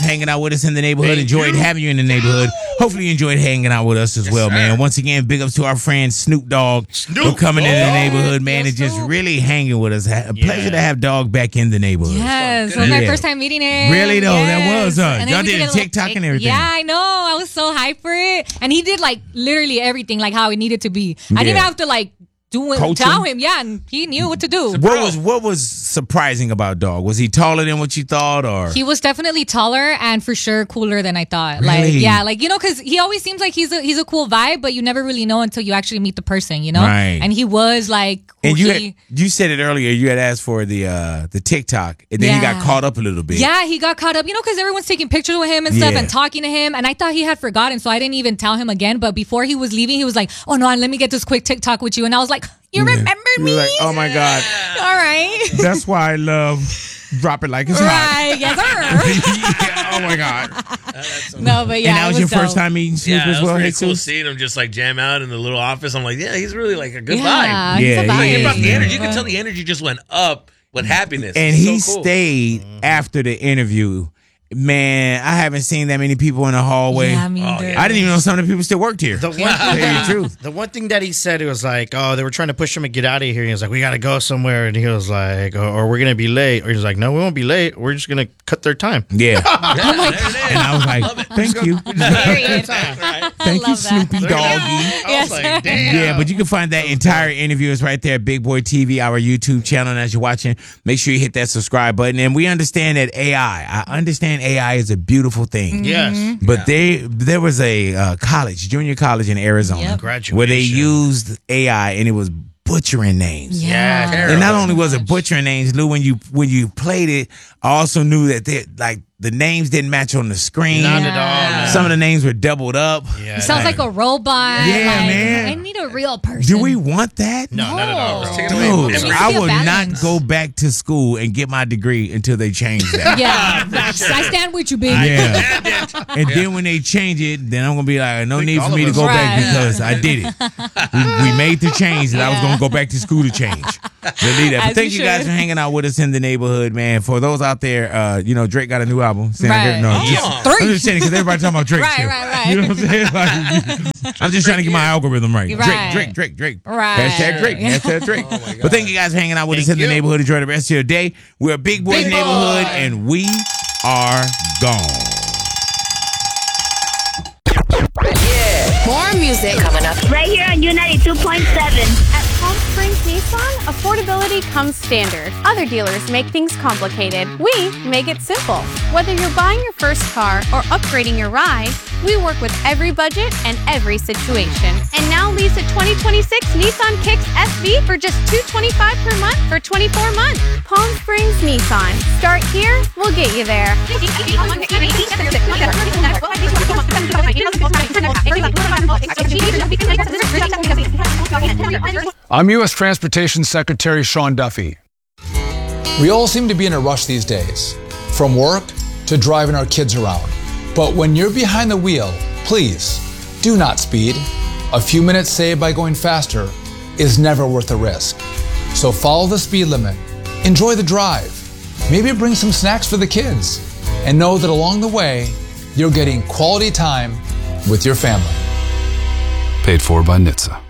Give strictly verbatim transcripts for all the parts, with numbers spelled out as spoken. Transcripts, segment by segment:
for hanging out with us in the neighborhood. Thank enjoyed you. having you in the neighborhood. Hopefully you enjoyed hanging out with us as yes, well, sir. man. Once again, big ups to our friend Snoop Dogg Snoop. for coming Dogg. in the neighborhood, man, yes, and just Snoop. really hanging with us. A yeah. pleasure to have Dogg back in the neighborhood. Yes, it was yeah. my first time meeting him. Really, though? Yes. That was, huh? Y'all did a TikTok like, and everything. Yeah, I know. I was so hyped for it. And he did, like, literally everything, like, how it needed to be. Yeah. I didn't have to, like, do it, tell him, yeah, and he knew what to do. What was what was surprising about Dogg? Was he taller than what you thought, or he was definitely taller and for sure cooler than I thought. Really? Like, yeah, like you know, because he always seems like he's a he's a cool vibe, but you never really know until you actually meet the person, you know. Right. And he was like, cool. and you he, had, you said it earlier. You had asked for the uh, the TikTok, and then yeah. he got caught up a little bit. Yeah, he got caught up, you know, because everyone's taking pictures with him and stuff yeah. and talking to him, and I thought he had forgotten, so I didn't even tell him again. But before he was leaving, he was like, "Oh no, let me get this quick TikTok with you," and I was like, "You remember yeah. me?" Like, oh my God. All right. That's why I love Drop It Like It's right. Hot. Right, yes, sir. yeah, oh my God. So no, but yeah. And that was, was your dope. first time meeting Snoop yeah, as well? It was hey, pretty cool Sue? seeing him just like jam out in the little office. I'm like, yeah, he's really like a good yeah, vibe. He's yeah, a vibe. He brought the energy. You can tell the energy just went up with happiness. And it's he so cool. stayed mm-hmm. after the interview. Man, I haven't seen that many people in the hallway. Yeah, me oh, either. yeah. I didn't even know some of the people still worked here. The one, tell you the truth. The one thing that he said, it was like, oh, they were trying to push him to get out of here. He was like, we got to go somewhere. And he was like, or, or we're going to be late. Or he was like, no, we won't be late. We're just going to cut their time. Yeah. yeah oh my God. And I was like, thank you. Thank you, Snoopy Doggy. I Yes. was like, damn. Yeah, but you can find that entire interview is right there at Big Boy T V, our YouTube channel. And as you're watching, make sure you hit that subscribe button. And we understand that A I, I understand A I is a beautiful thing. Yes. But yeah. they there was a uh, college, junior college in Arizona, Yep. Graduation. where they used A I and it was butchering names. Yeah. Yeah. And not only was it butchering names, Lou, when you when you played it, I also knew that they like the names didn't match on the screen. Not at all. Man. Some of the names were doubled up. Yeah, He sounds like a robot. Yeah, like, man. I need a real person. Do we want that? No, not at all. No. Take it Dude, away. There needs to I be a would balance. not go back to school and get my degree until they change that. Yeah, facts. I stand with you, big. Yeah. And then when they change it, then I'm gonna be like, no Think need all for of me to us. go Right. back because I did it. We, we made the change that I was gonna go back to school to change. Believe that. But As thank you you guys should. for hanging out with us in the neighborhood, man. For those out there, uh, you know, Drake got a new album. Saying Right. no, Oh, just, three. I'm just saying it because everybody talking about Drake. Right, too. right, right. You know what I'm saying? Like, I'm just trying to get my algorithm right. Right. Drake, Drake, Drake, Drake. Right. Hashtag Drake. Hashtag Drake. Oh my God. But thank you guys for hanging out with Thank us in you. the neighborhood. Enjoy the rest of your day. We're Big Boys Big Neighborhood, Boy. and we are gone. More music Coming up right here on U ninety-two point seven. At Palm Springs Nissan, affordability comes standard. Other dealers make things complicated. We make it simple. Whether you're buying your first car or upgrading your ride, we work with every budget and every situation. And now lease a twenty twenty-six Nissan Kicks S V for just two hundred twenty-five dollars per month for twenty-four months. Palm Springs Nissan. Start here, we'll get you there. I'm U S Transportation Secretary Sean Duffy. We all seem to be in a rush these days, from work to driving our kids around. But when you're behind the wheel, please do not speed. A few minutes saved by going faster is never worth the risk. So follow the speed limit, enjoy the drive, maybe bring some snacks for the kids, and know that along the way, you're getting quality time with your family. Paid for by N H T S A.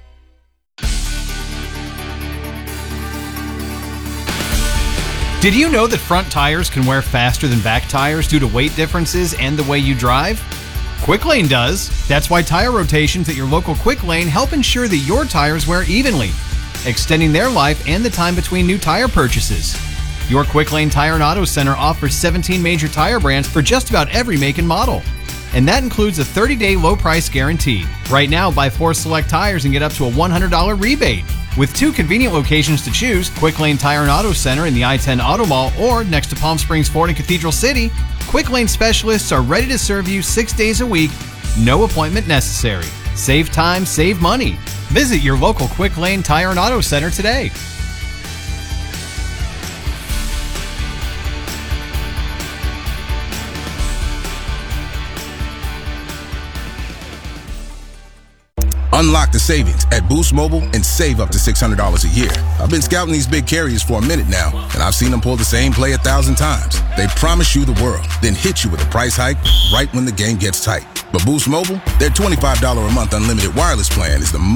Did you know that front tires can wear faster than back tires due to weight differences and the way you drive? Quick Lane does. That's why tire rotations at your local Quick Lane help ensure that your tires wear evenly, extending their life and the time between new tire purchases. Your Quick Lane Tire and Auto Center offers seventeen major tire brands for just about every make and model. And that includes a thirty-day low price guarantee. Right now, buy four select tires and get up to a one hundred dollars rebate. With two convenient locations to choose, Quick Lane Tire and Auto Center in the I ten Auto Mall or next to Palm Springs Ford and Cathedral City, Quick Lane specialists are ready to serve you six days a week, no appointment necessary. Save time, save money. Visit your local Quick Lane Tire and Auto Center today. Unlock the savings at Boost Mobile and save up to six hundred dollars a year. I've been scouting these big carriers for a minute now, and I've seen them pull the same play a thousand times. They promise you the world, then hit you with a price hike right when the game gets tight. But Boost Mobile, their twenty-five dollars a month unlimited wireless plan is the